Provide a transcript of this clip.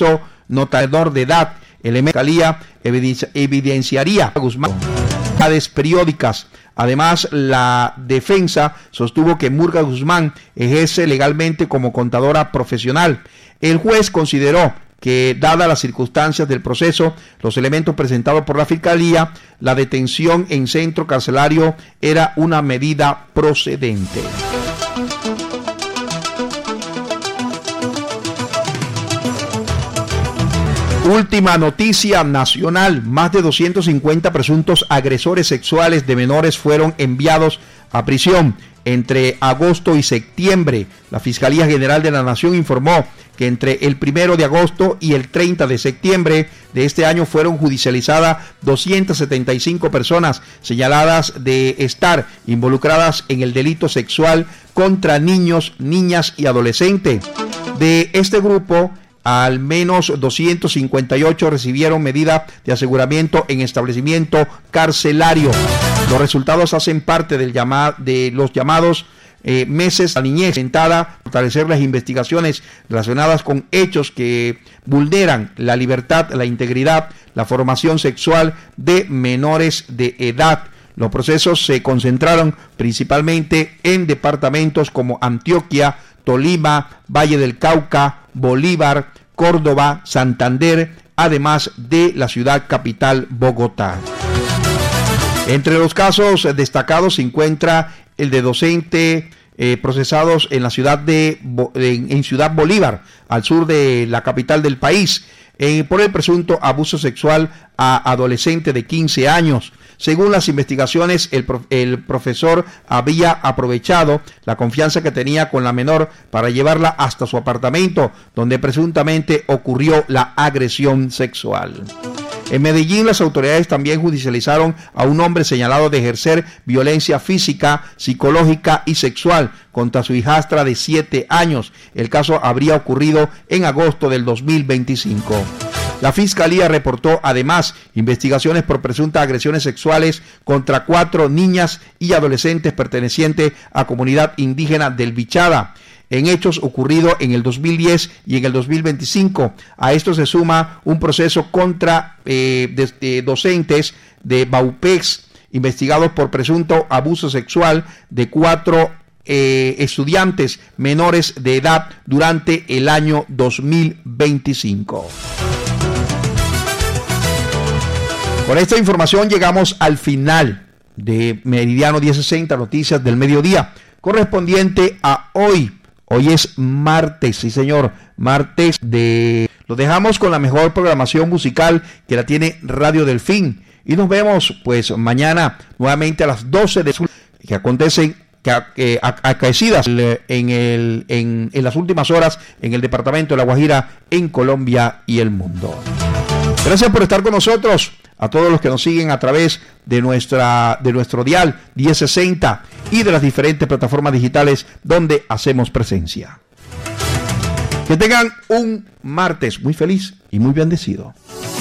preso notador de edad. El Fiscalía evidenciaría a Guzmán periódicas. Además, la defensa sostuvo que Murga Guzmán ejerce legalmente como contadora profesional. El juez consideró que, dadas las circunstancias del proceso, los elementos presentados por la Fiscalía, la detención en centro carcelario era una medida procedente. Última noticia nacional: más de 250 presuntos agresores sexuales de menores fueron enviados a prisión entre agosto y septiembre. La Fiscalía General de la Nación informó que entre el 1 de agosto y el 30 de septiembre de este año fueron judicializadas 275 personas señaladas de estar involucradas en el delito sexual contra niños, niñas y adolescentes. De este grupo, al menos 258 recibieron medida de aseguramiento en establecimiento carcelario. Los resultados hacen parte de los llamados meses a niñez, orientada a fortalecer las investigaciones relacionadas con hechos que vulneran la libertad, la integridad, la formación sexual de menores de edad. Los procesos se concentraron principalmente en departamentos como Antioquia, Tolima, Valle del Cauca, Bolívar, Córdoba, Santander, además de la ciudad capital, Bogotá. Entre los casos destacados se encuentra el de docentes procesados en la ciudad en Ciudad Bolívar, al sur de la capital del país, por el presunto abuso sexual a adolescente de 15 años. Según las investigaciones, el profesor había aprovechado la confianza que tenía con la menor para llevarla hasta su apartamento, donde presuntamente ocurrió la agresión sexual. En Medellín, las autoridades también judicializaron a un hombre señalado de ejercer violencia física, psicológica y sexual contra su hijastra de 7 años. El caso habría ocurrido en agosto del 2025. La Fiscalía reportó además investigaciones por presuntas agresiones sexuales contra 4 niñas y adolescentes pertenecientes a comunidad indígena del Bichada, en hechos ocurridos en el 2010 y en el 2025. A esto se suma un proceso contra docentes de Baupex, investigados por presunto abuso sexual de 4 estudiantes menores de edad durante el año 2025. Con esta información llegamos al final de Meridiano 1060, Noticias del Mediodía, correspondiente a hoy. Hoy es martes, sí señor, martes de... Lo dejamos con la mejor programación musical que la tiene Radio Delfín. Y nos vemos pues mañana nuevamente a las 12 de que acontecen acaecidas en las últimas horas en el departamento de La Guajira, en Colombia y el mundo. Gracias por estar con nosotros. A todos los que nos siguen a través de nuestro dial 1060 y de las diferentes plataformas digitales donde hacemos presencia. Que tengan un martes muy feliz y muy bendecido.